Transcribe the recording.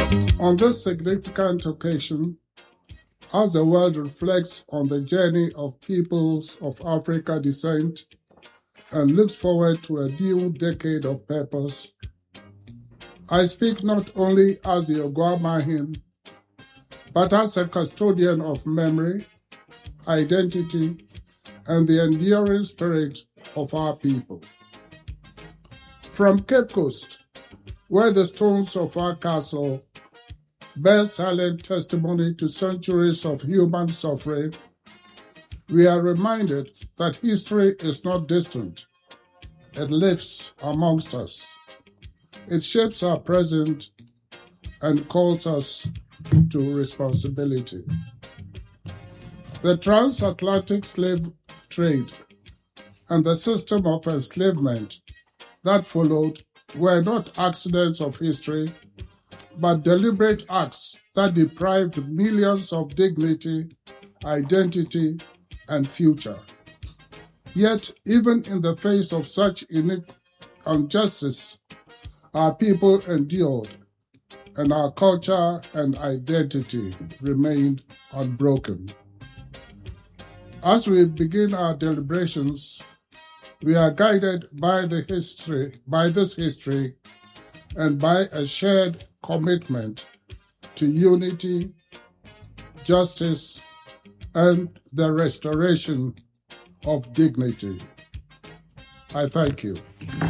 On this significant occasion, as the world reflects on the journey of peoples of African descent and looks forward to a new decade of purpose, I speak not only as the Oguamahin, but as a custodian of memory, identity, and the enduring spirit of our people. From Cape Coast, where the stones of our castle bear silent testimony to centuries of human suffering, we are reminded that history is not distant. It lives amongst us. It shapes our present and calls us to responsibility. The transatlantic slave trade and the system of enslavement that followed were not accidents of history, but deliberate acts that deprived millions of dignity, identity, and future. Yet, even in the face of such injustice, our people endured, and our culture and identity remained unbroken. As we begin our deliberations, we are guided by this history, and by a shared commitment to unity, justice, and the restoration of dignity. I thank you.